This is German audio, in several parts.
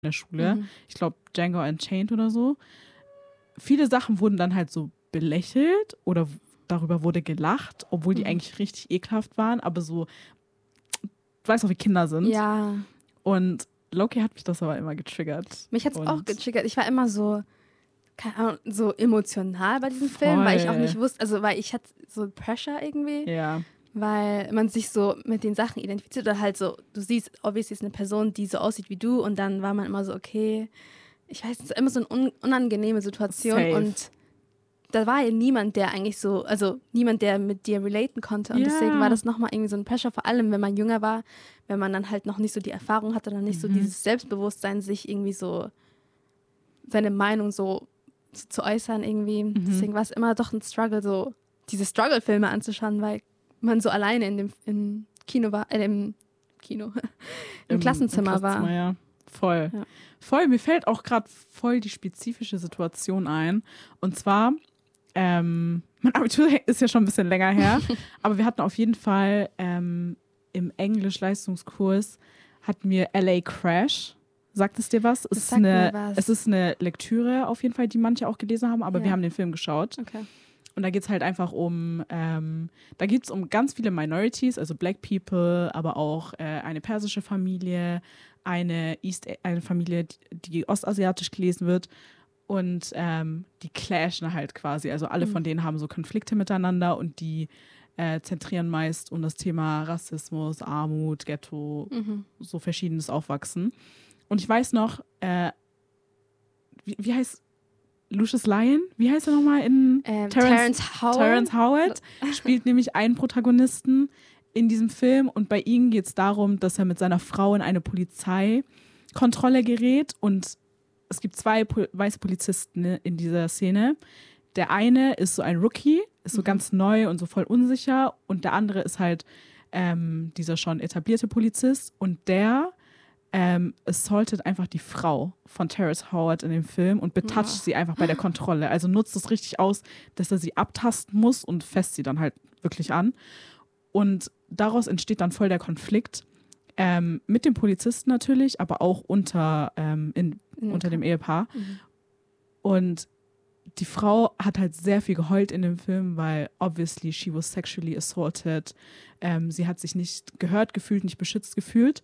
der Schule. Ich glaube Django Unchained oder so. Viele Sachen wurden dann halt so belächelt oder darüber wurde gelacht, obwohl die eigentlich richtig ekelhaft waren, aber so, du weißt auch, wie Kinder sind. Ja. Und Loki hat mich das aber immer getriggert. Mich hat es auch getriggert. Ich war immer so, keine Ahnung, so emotional bei diesem Film, weil ich auch nicht wusste, also weil ich hatte so Pressure irgendwie. Ja. Weil man sich so mit den Sachen identifiziert oder halt so, du siehst, obviously ist eine Person, die so aussieht wie du und dann war man immer so, okay, ich weiß, es ist immer so eine unangenehme Situation. Safe. Und da war ja niemand, der eigentlich so, also niemand, der mit dir relaten konnte und deswegen war das nochmal irgendwie so ein Pressure, vor allem wenn man jünger war, wenn man dann halt noch nicht so die Erfahrung hatte oder nicht so dieses Selbstbewusstsein, sich irgendwie so seine Meinung so zu äußern irgendwie. Deswegen war es immer doch ein Struggle, so diese Struggle-Filme anzuschauen, weil man so alleine im Kino war, im Klassenzimmer war. Ja. Voll. Ja. Voll, mir fällt auch gerade voll die spezifische Situation ein. Und zwar, mein Abitur ist ja schon ein bisschen länger her, aber wir hatten auf jeden Fall im Englisch-Leistungskurs hatten wir LA Crash. Sagt es dir was? Es ist eine Lektüre auf jeden Fall, die manche auch gelesen haben, aber wir haben den Film geschaut. Okay. Und da geht es halt einfach um ganz viele Minorities, also Black People, aber auch eine persische Familie, eine Familie, die ostasiatisch gelesen wird. Und die clashen halt quasi. Also alle von denen haben so Konflikte miteinander und die zentrieren meist um das Thema Rassismus, Armut, Ghetto, so verschiedenes Aufwachsen. Und ich weiß noch, wie heißt Lucius Lyon, wie heißt er nochmal in Terrence Howard? Terrence Howard spielt nämlich einen Protagonisten in diesem Film und bei ihm geht es darum, dass er mit seiner Frau in eine Polizeikontrolle gerät und es gibt zwei weiße Polizisten in dieser Szene. Der eine ist so ein Rookie, ist so ganz neu und so voll unsicher und der andere ist halt dieser schon etablierte Polizist und der assaultet einfach die Frau von Terrence Howard in dem Film und betatscht sie einfach bei der Kontrolle. Also nutzt es richtig aus, dass er sie abtasten muss und fasst sie dann halt wirklich an. Und daraus entsteht dann voll der Konflikt mit dem Polizisten natürlich, aber auch unter dem Ehepaar. Und die Frau hat halt sehr viel geheult in dem Film, weil obviously she was sexually assaulted. Sie hat sich nicht gehört gefühlt, nicht beschützt gefühlt.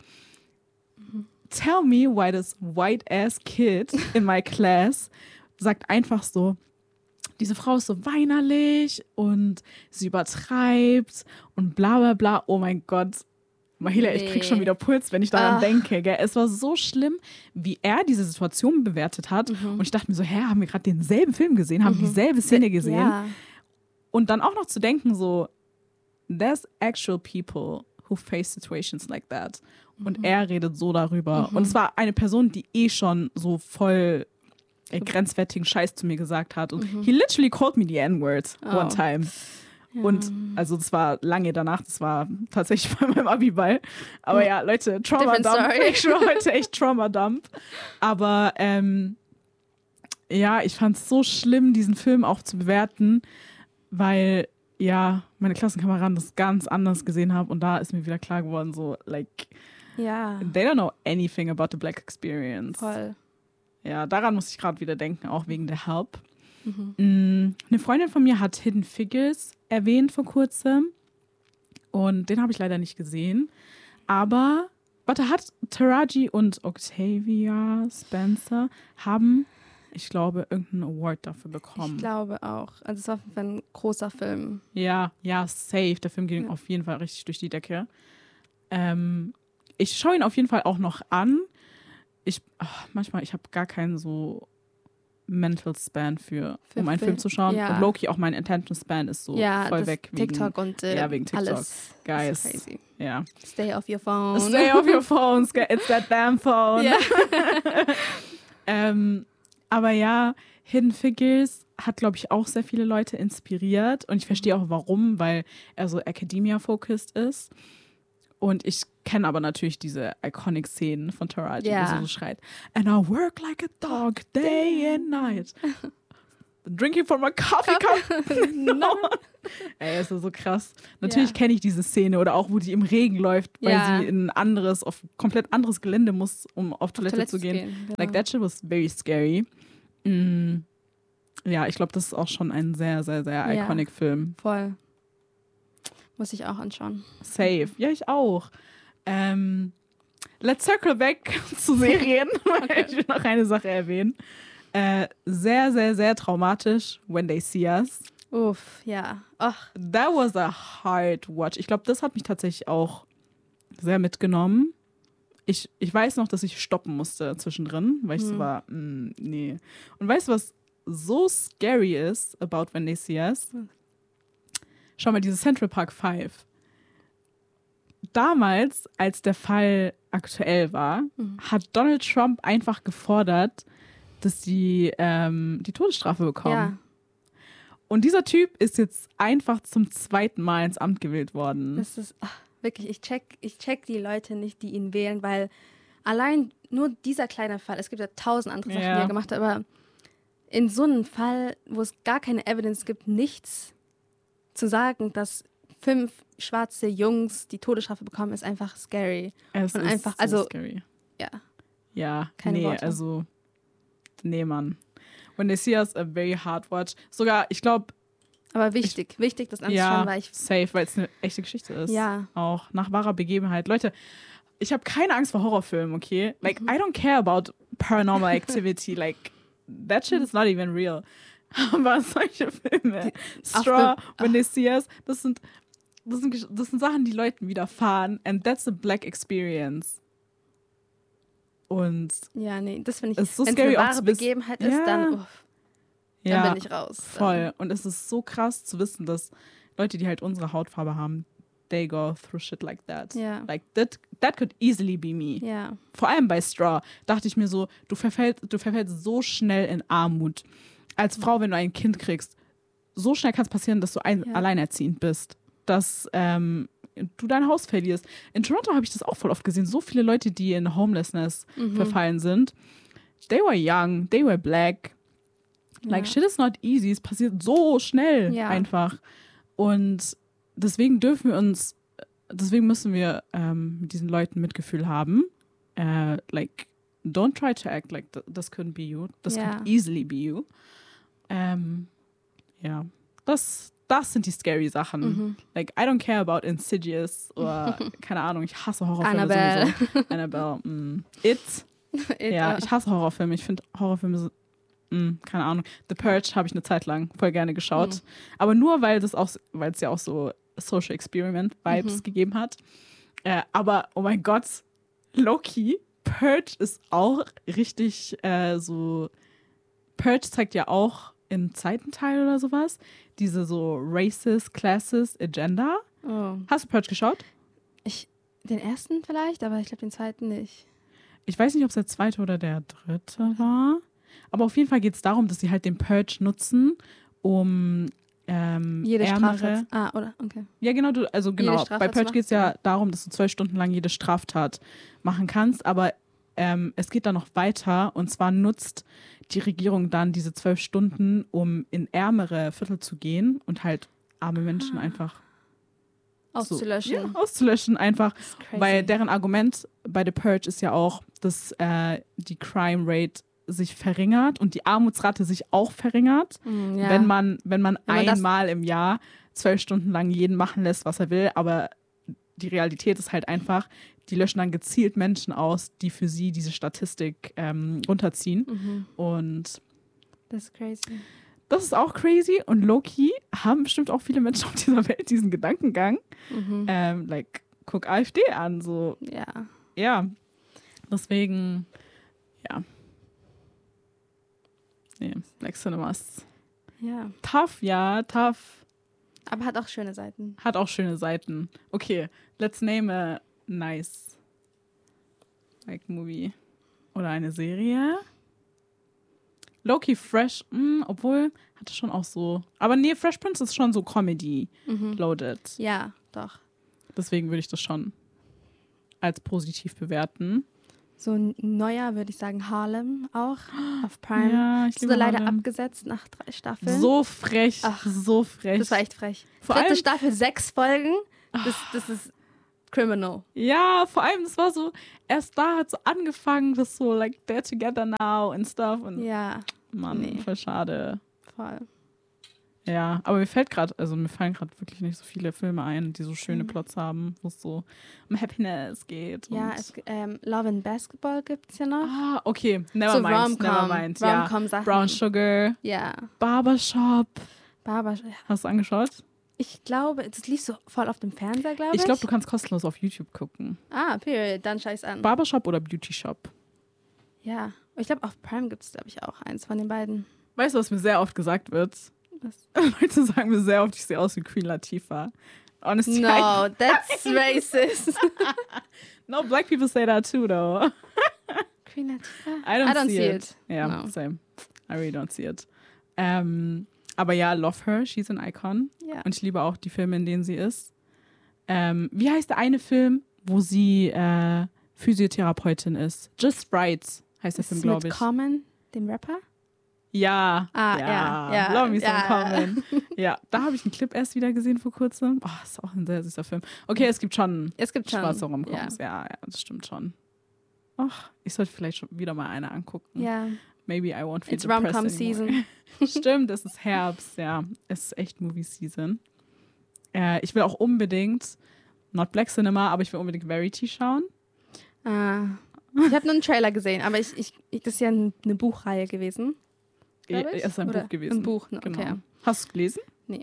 Tell me why this white-ass kid in my class sagt einfach so, diese Frau ist so weinerlich und sie übertreibt und bla bla bla. Oh mein Gott, Mahila, ich krieg schon wieder Puls, wenn ich daran denke. Gell? Es war so schlimm, wie er diese Situation bewertet hat. Und ich dachte mir so, haben wir gerade denselben Film gesehen, haben dieselbe Szene gesehen? Ja. Und dann auch noch zu denken so, there's actual people who face situations like that. Und er redet so darüber. Und es war eine Person, die schon so voll grenzwertigen Scheiß zu mir gesagt hat. Und he literally called me the N-word one time. Ja. Und also das war lange danach, das war tatsächlich bei meinem Abi-Ball. Aber ja, Leute, Trauma-Dump. Ich schwöre heute echt Trauma-Dump. Aber ja, ich fand es so schlimm, diesen Film auch zu bewerten, weil ja, meine Klassenkameraden das ganz anders gesehen haben und da ist mir wieder klar geworden, so, like, they don't know anything about the black experience. Voll. Ja, daran muss ich gerade wieder denken, auch wegen der Help. Eine Freundin von mir hat Hidden Figures erwähnt vor kurzem und den habe ich leider nicht gesehen. Aber, hat Taraji und Octavia Spencer haben, ich glaube, irgendeinen Award dafür bekommen. Ich glaube auch. Also es war ein großer Film. Ja, safe. Der Film ging auf jeden Fall richtig durch die Decke. Ich schaue ihn auf jeden Fall auch noch an. Manchmal, ich habe gar keinen so Mental Span um einen Film zu schauen. Ja. Und Loki, auch mein Attention Span ist so voll weg. TikTok und wegen TikTok. Alles. Guys. So crazy. Ja. Stay off your phone. Stay off your phones. It's that damn phone. Yeah. Aber ja, Hidden Figures hat, glaube ich, auch sehr viele Leute inspiriert. Und ich verstehe auch, warum, weil er so Academia-focused ist. Und ich kenne aber natürlich diese Iconic-Szenen von Taraji, wo sie so schreit, and I work like a dog day and night. Drinking from a coffee cup. No. Ey, ist so krass. Natürlich kenne ich diese Szene oder auch, wo die im Regen läuft, weil sie in ein anderes, auf komplett anderes Gelände muss, um auf Toilette zu gehen. Genau. Like, that shit was very scary. Ja, ich glaube, das ist auch schon ein sehr, sehr, sehr iconic Film. Voll. Muss ich auch anschauen. Safe. Ja, ich auch. Let's circle back zu Serien, weil ich will noch eine Sache erwähnen. Sehr, sehr, sehr traumatisch, When They See Us. Uff, ja. Ach. That was a hard watch. Ich glaube, das hat mich tatsächlich auch sehr mitgenommen. Ich weiß noch, dass ich stoppen musste zwischendrin, weil ich so war, nee. Und weißt du, was so scary ist about When They See Us? Schau mal, diese Central Park 5. Damals, als der Fall aktuell war, hat Donald Trump einfach gefordert, dass die die Todesstrafe bekommen. Ja. Und dieser Typ ist jetzt einfach zum 2. Mal ins Amt gewählt worden. Das ist wirklich, ich check die Leute nicht, die ihn wählen, weil allein nur dieser kleine Fall, es gibt ja 1000 andere Sachen, die er gemacht hat, aber in so einem Fall, wo es gar keine Evidence gibt, nichts zu sagen, dass 5 schwarze Jungs die Todesstrafe bekommen, ist einfach scary. Es und ist einfach, so also scary. ja. Ja, Keine Worte. also nee, Mann. When They See Us, a very hard watch. Sogar, ich glaube, aber wichtig, das anzuschauen, weil ich safe, weil es eine echte Geschichte ist. Ja. Auch nach wahrer Begebenheit. Leute, ich habe keine Angst vor Horrorfilmen, okay? Like, I don't care about paranormal activity. Like, that shit is not even real. Aber solche Filme, Straw, When They See Us, das sind Sachen, die Leuten widerfahren. And that's a black experience. Und ja, nee, das finde ich, es ist so wenn es scary, eine auch wahre zu wissen, Begebenheit ist, dann bin ich raus. Voll. Und es ist so krass zu wissen, dass Leute, die halt unsere Hautfarbe haben, they go through shit like that. Ja. Like, that could easily be me. Ja. Vor allem bei Straw dachte ich mir so, du verfällst so schnell in Armut. Als Frau, wenn du ein Kind kriegst, so schnell kann es passieren, dass du alleinerziehend bist. Dass du dein Haus verlierst. In Toronto habe ich das auch voll oft gesehen. So viele Leute, die in Homelessness verfallen sind. They were young, they were black. Like, shit is not easy. Es passiert so schnell einfach. Und deswegen müssen wir mit diesen Leuten Mitgefühl haben. Like, don't try to act like this couldn't be you. This could easily be you. Ja, das sind die scary Sachen. Like, I don't care about Insidious oder, keine Ahnung, ich hasse Horrorfilme Annabelle. sowieso. Annabelle. It. Ja, ich hasse Horrorfilme. Ich finde Horrorfilme so, keine Ahnung. The Purge habe ich eine Zeit lang voll gerne geschaut. Aber nur, weil es ja auch so Social Experiment-Vibes gegeben hat. Aber, oh mein Gott, low-key, Purge ist auch richtig so, Purge zeigt ja auch im zweiten Teil oder sowas diese so Racist, Classist Agenda. Oh. Hast du Purge geschaut? Den ersten vielleicht, aber ich glaube den zweiten nicht. Ich weiß nicht, ob es der zweite oder der dritte war. Aber auf jeden Fall geht es darum, dass sie halt den Purge nutzen, um jede ärmere... Straftat. oder? Okay. Ja, genau. Bei Purge geht es ja darum, dass du 12 Stunden lang jede Straftat machen kannst. Aber es geht dann noch weiter. Und zwar nutzt die Regierung dann diese 12 Stunden, um in ärmere Viertel zu gehen und halt arme Menschen einfach auszulöschen. So, auszulöschen einfach. Weil deren Argument bei The Purge ist ja auch, dass die Crime Rate sich verringert und die Armutsrate sich auch verringert, wenn man einmal im Jahr 12 Stunden lang jeden machen lässt, was er will. Aber die Realität ist halt einfach, die löschen dann gezielt Menschen aus, die für sie diese Statistik runterziehen. Und das ist crazy. Das ist auch crazy und low-key haben bestimmt auch viele Menschen auf dieser Welt diesen Gedankengang. Like, guck AfD an, so. Ja. Deswegen, ja. Nee, Black Cinemas. Ja. Tough. Aber hat auch schöne Seiten. Okay, let's name a nice like movie oder eine Serie. Low-key Fresh, obwohl hatte schon auch so. Aber nee, Fresh Prince ist schon so Comedy-loaded. Ja, doch. Deswegen würde ich das schon als positiv bewerten. So ein neuer, würde ich sagen, Harlem auch auf Prime. Ja, ich Ist nur leider Harlem. abgesetzt nach 3 Staffeln. So frech, so frech. Das war echt frech. Vor 3. allem- Staffel, 6 Folgen. Das ist criminal. Ja, vor allem, es war so, erst da hat so angefangen, das so, like, they're together now and stuff. Und Ja, Mann, nee. voll schade. voll. Ja, aber mir fallen gerade wirklich nicht so viele Filme ein, die so schöne Plots haben, wo es so um Happiness geht. Ja, Love and Basketball gibt es ja noch. Ah, okay. Never So mind. Ja. Rom-Com-Sachen. Brown Sugar, Ja. Barbershop. Barber. Hast du angeschaut? Ich glaube, das lief so voll auf dem Fernseher, glaube ich. Ich glaube, du kannst kostenlos auf YouTube gucken. Period. Dann schau ich's an. Barbershop oder Beauty Shop? Ja. Ich glaube, auf Prime gibt es, glaube ich, auch eins von den beiden. Weißt du, was mir sehr oft gesagt wird? Was? Leute sagen mir sehr oft, ich sehe aus wie Queen Latifah. Honestly, No, that's racist. no, black people say that too, though. Queen Latifah? I don't see it. Ja, No. same. I really don't see it. Aber ja, love her. She's an icon. Ja. Und ich liebe auch die Filme, in denen sie ist. Wie heißt der eine Film, wo sie Physiotherapeutin ist? Just Right heißt der Ist Film, es glaube mit ich. Common, dem Rapper? Ja. Ja. Love Me Some Ja. Common. Ja, da habe ich einen Clip erst wieder gesehen vor kurzem. Oh, ist auch ein sehr süßer Film. Okay, es gibt schon schwarze Romcoms. Ja, das stimmt schon. Ach, ich sollte vielleicht schon wieder mal eine angucken. Ja. Maybe I won't feel It's depressed Rom-Com anymore. Season. Stimmt, es ist Herbst, ja. Es ist echt Movie Season. Ich will auch unbedingt, not Black Cinema, aber ich will unbedingt Verity schauen. Ich habe nur einen Trailer gesehen, aber das ist ja eine Buchreihe gewesen. glaub ich. Es ist ein Oder Buch gewesen. Ein Buch, okay. Genau. Hast du es gelesen?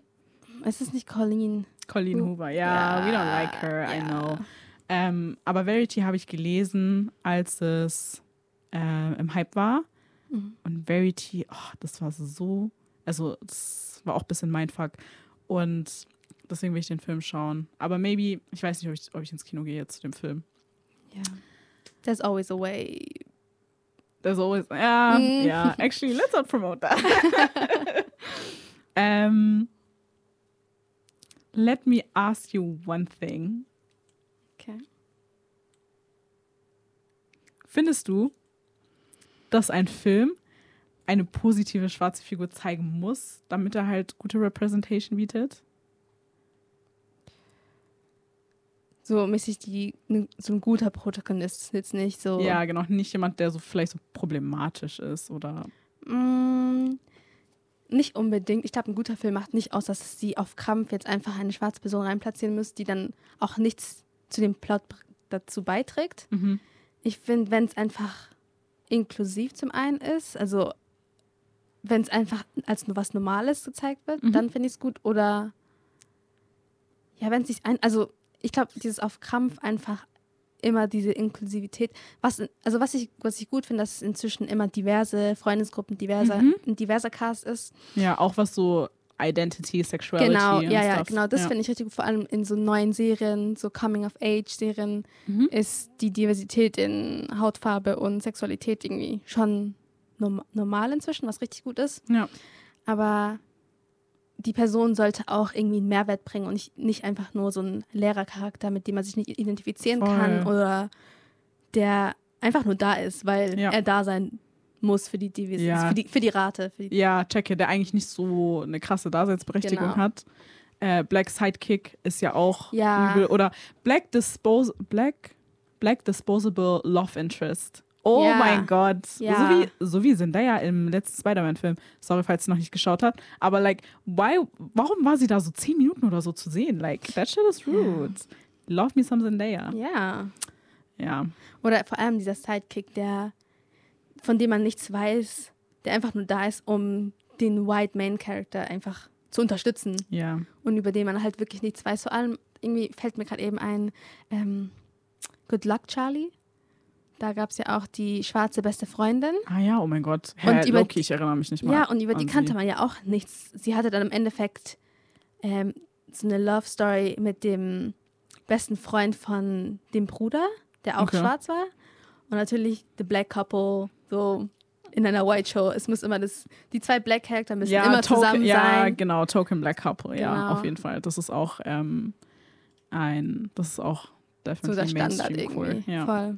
Es ist nicht Colleen. Colleen Hoover, ja, we don't like her, I know. Aber Verity habe ich gelesen, als es im Hype war. Und Verity, das war so, also das war auch ein bisschen Mindfuck. Und deswegen will ich den Film schauen. Aber maybe, ich weiß nicht, ob ich ins Kino gehe jetzt zu dem Film. Ja. There's always a way. There's always, ja, actually, let's not promote that. Let me ask you one thing. Okay. Findest du, dass ein Film eine positive schwarze Figur zeigen muss, damit er halt gute Representation bietet? So mäßig so ein guter Protagonist ist jetzt nicht so. Ja, genau. Nicht jemand, der so vielleicht so problematisch ist oder. Nicht unbedingt. Ich glaube, ein guter Film macht nicht aus, dass sie auf Krampf jetzt einfach eine schwarze Person reinplatzieren müssen, die dann auch nichts zu dem Plot dazu beiträgt. Mhm. Ich finde, wenn es einfach inklusiv zum einen ist, also wenn es einfach als nur was Normales gezeigt wird, dann finde ich es gut. Oder ja, wenn es sich also ich glaube, dieses auf Krampf einfach immer diese Inklusivität. Was ich gut finde, dass es inzwischen immer diverse Freundesgruppen, ein diverser Cast ist. Ja, auch was so Identity, Sexuality Genau, und ja, stuff. genau. Das finde ich richtig gut. Vor allem in so neuen Serien, so Coming-of-Age-Serien, ist die Diversität in Hautfarbe und Sexualität irgendwie schon normal inzwischen, was richtig gut ist. Ja. Aber die Person sollte auch irgendwie einen Mehrwert bringen und nicht einfach nur so ein Lehrercharakter, mit dem man sich nicht identifizieren kann oder der einfach nur da ist, weil er da sein muss für die Diversität, für die Rate. Ja, checke, der eigentlich nicht so eine krasse Daseinsberechtigung hat. Black Sidekick ist ja auch übel. Oder Black Disposable Love Interest. Oh mein Gott. Ja. So wie Zendaya im letzten Spider-Man-Film. Sorry, falls sie noch nicht geschaut hat. Aber warum war sie da so 10 Minuten oder so zu sehen? Like, that shit is rude. Love me some Zendaya. Ja. Ja. Oder vor allem dieser Sidekick, von dem man nichts weiß, der einfach nur da ist, um den White Main Character einfach zu unterstützen. Ja. Und über den man halt wirklich nichts weiß. Vor allem, irgendwie fällt mir gerade eben ein, Good Luck Charlie. Da gab es ja auch die schwarze beste Freundin. Ah ja, oh mein Gott. Und Loki, ich erinnere mich nicht mal. Ja, und über die kannte man ja auch nichts. Sie hatte dann im Endeffekt so eine Love Story mit dem besten Freund von dem Bruder, der auch schwarz war. Und natürlich the Black Couple, so in einer White Show. Es muss immer die zwei Black Character müssen immer zusammen sein. Ja, genau, Token Black Couple, ja, Genau. auf jeden Fall. Das ist auch das ist auch So der definitiv Standard Mainstream irgendwie. cool. Ja. Voll.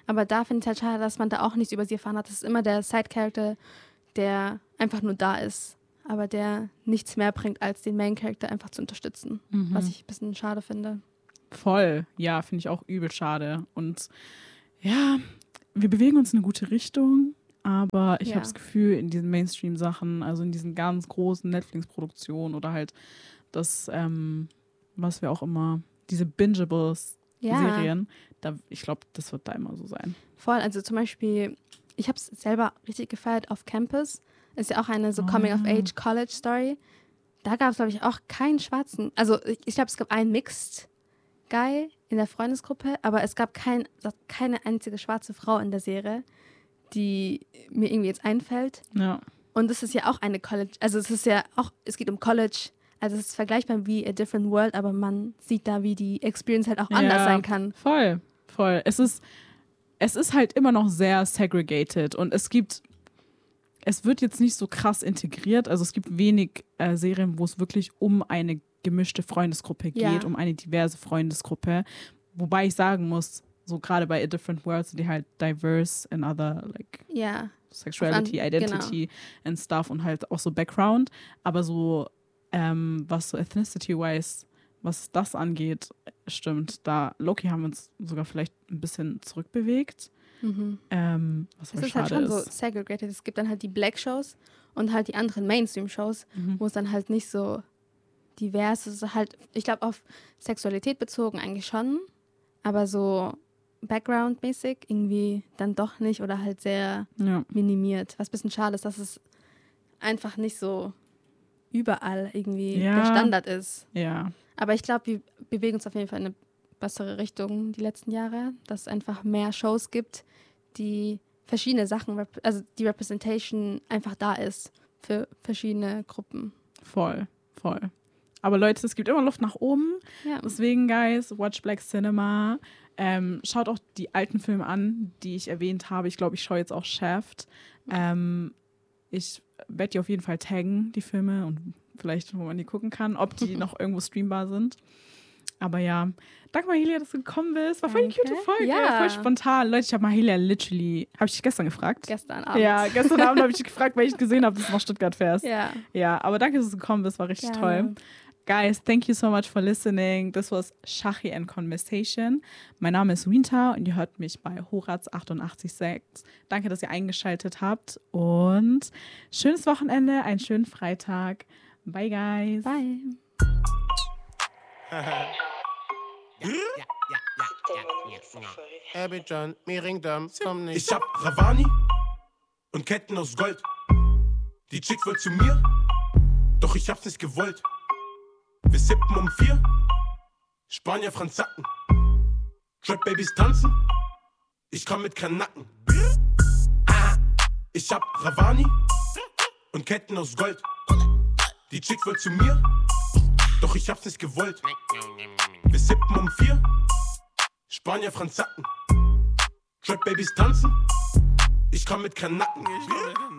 Aber da finde ich halt schade, dass man da auch nichts über sie erfahren hat. Das ist immer der Side-Character, der einfach nur da ist, aber der nichts mehr bringt, als den Main-Character einfach zu unterstützen. Was ich ein bisschen schade finde. Voll. Ja, finde ich auch übel schade. Und ja, wir bewegen uns in eine gute Richtung, aber ich habe das Gefühl, in diesen Mainstream-Sachen, also in diesen ganz großen Netflix-Produktionen oder halt das, was wir auch immer, diese Bingeables-Serien, ich glaube, das wird da immer so sein. Voll, also zum Beispiel, ich habe es selber richtig gefeiert auf Campus. Ist ja auch eine so Coming-of-Age-College-Story. Da gab es, glaube ich, auch keinen Schwarzen. Also ich glaube, es gab einen Mixed Guy in der Freundesgruppe, aber es gab keine einzige schwarze Frau in der Serie, die mir irgendwie jetzt einfällt. Ja. Und das ist ja auch eine College, also es ist ja auch, es geht um College, also es ist vergleichbar wie A Different World, aber man sieht da, wie die Experience halt auch anders sein kann. Voll. Es ist halt immer noch sehr segregated und es wird jetzt nicht so krass integriert, also es gibt wenig Serien, wo es wirklich um eine gemischte Freundesgruppe geht, um eine diverse Freundesgruppe, wobei ich sagen muss, so gerade bei A Different World sind die halt diverse in other, like, Sexuality, Identity and stuff und halt auch so Background, aber so, was so Ethnicity-wise, was das angeht, stimmt, da, Loki, haben wir uns sogar vielleicht ein bisschen zurückbewegt. Was es ist halt schon so segregated. Es gibt dann halt die Black-Shows und halt die anderen Mainstream-Shows, wo es dann halt nicht so divers ist. Halt, ich glaube, auf Sexualität bezogen eigentlich schon, aber so Background-mäßig irgendwie dann doch nicht oder halt sehr minimiert. Was ein bisschen schade ist, dass es einfach nicht so überall irgendwie der Standard ist. Ja. Aber ich glaube, wir bewegen uns auf jeden Fall in eine bessere Richtung die letzten Jahre, dass es einfach mehr Shows gibt, die verschiedene Sachen, also die Representation einfach da ist für verschiedene Gruppen. Voll. Aber Leute, es gibt immer Luft nach oben. Ja. Deswegen, guys, watch Black Cinema. Schaut auch die alten Filme an, die ich erwähnt habe. Ich glaube, ich schaue jetzt auch Shaft. Ich werde die auf jeden Fall taggen, die Filme, und vielleicht, wo man die gucken kann, ob die noch irgendwo streambar sind. Aber ja, danke Mahalia, dass du gekommen bist. War voll die cute Folge, voll spontan. Leute, ich habe Mahalia literally, habe ich dich gestern gefragt? Gestern Abend. Ja, gestern Abend habe ich dich gefragt, weil ich gesehen habe, dass du nach Stuttgart fährst. Ja. Ja, aber danke, dass du gekommen bist, war richtig toll. Guys, thank you so much for listening. This was Shachi and Conversation. Mein Name ist Winter und ihr hört mich bei Horaz 88.6. Danke, dass ihr eingeschaltet habt und schönes Wochenende, einen schönen Freitag. Bye, guys. Bye. Abidjan, Miringdam, komm nicht. Ich hab Ravani und Ketten aus Gold. Die Chick will zu mir, doch ich hab's nicht gewollt. Wir sippen um 4, Spanier, Franzacken. Trap-Babys tanzen, ich komm mit keinem Nacken. Ich hab Ravani und Ketten aus Gold. Die Chick will zu mir, doch ich hab's nicht gewollt. Wir sippen um 4, Spanier, Franzacken. Trap-Babys tanzen, ich komm mit keinem Nacken.